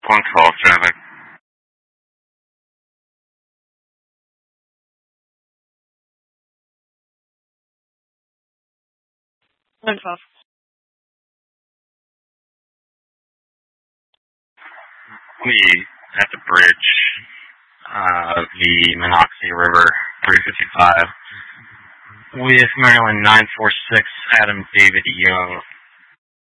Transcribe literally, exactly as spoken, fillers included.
one twelve traffic. one twelve. We at the bridge, uh, the Monocacy River, three fifty-five. With Maryland nine four six, Adam David Young,